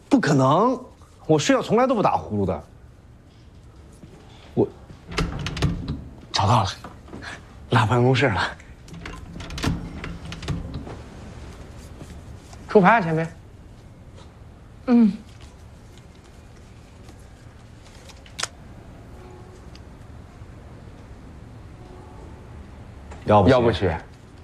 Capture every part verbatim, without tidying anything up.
不可能，我睡觉从来都不打呼噜的。我找到了，拉办公室了。出牌啊，前辈。嗯。要不要不去？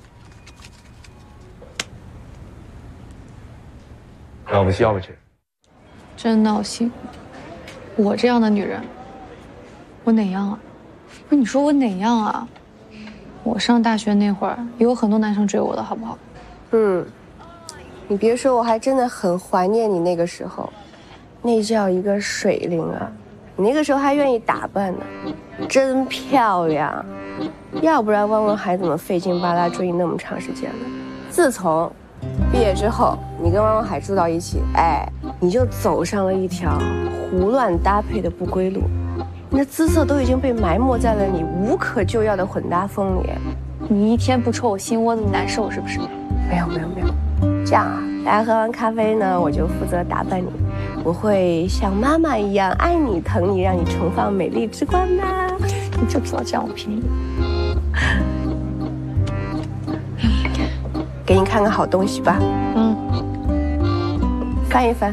要不去？要不去？ 真闹心！我这样的女人，我哪样啊？不是你说我哪样啊？我上大学那会儿也有很多男生追我的，好不好？ 嗯，你别说，我还真的很怀念你那个时候，那叫一个水灵啊！你那个时候还愿意打扮呢，真漂亮。要不然汪汪海怎么费劲巴拉追你那么长时间呢？自从毕业之后，你跟汪汪海住到一起，哎，你就走上了一条胡乱搭配的不归路，你的姿色都已经被埋没在了你无可救药的混搭风里。 你一天不戳我心窝子，你难受是不是？ 没有没有没有，这样啊，大家喝完咖啡呢，我就负责打扮你，我会像妈妈一样爱你疼你，让你重放美丽之光呢。 你就知道这样我便宜。 给你看个好东西吧。嗯，翻一翻。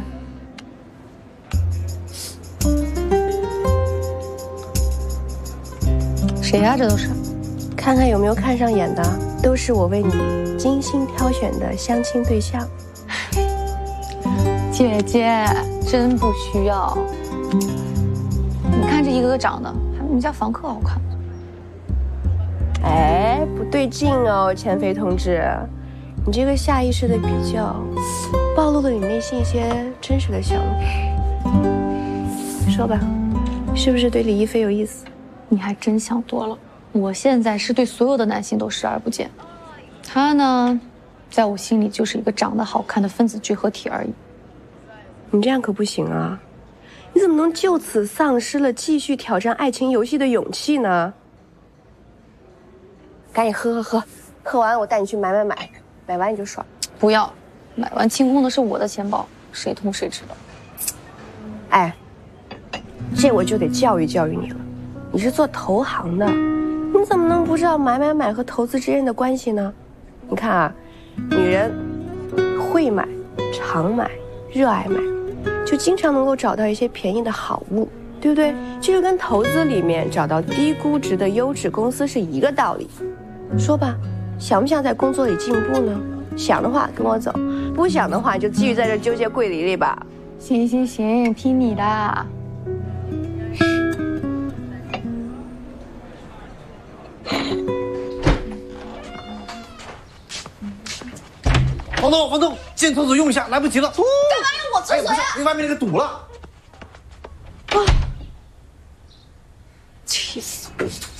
谁呀？这都是。 看看有没有看上眼的，都是我为你精心挑选的相亲对象。 姐姐真不需要。你看这一个个长得，还比我们家房客好看。 哎，不对劲哦，钱飞同志，你这个下意识的比较，暴露了你内心一些真实的想法。说吧，是不是对李一飞有意思？ 你还真想多了。我现在是对所有的男性都视而不见，他呢，在我心里就是一个长得好看的分子聚合体而已。 你这样可不行啊！你怎么能就此丧失了继续挑战爱情游戏的勇气呢？赶紧喝喝喝，喝完我带你去买买买，买完你就爽。 不要，买完清空的是我的钱包，谁痛谁知道。 哎，这我就得教育教育你了，你是做投行的，你怎么能不知道买买买和投资之间的关系呢？你看啊，女人会买、常买、热爱买，就经常能够找到一些便宜的好物，对不对？这就跟投资里面找到低估值的优质公司是一个道理。说吧，想不想在工作里进步呢？想的话跟我走，不想的话就继续在这纠结柜里里吧。 行行行，听你的。 房东，房东，进厕所用一下，来不及了。干嘛用我厕所呀？ 哎，那外面那个堵了。 啊！气死我！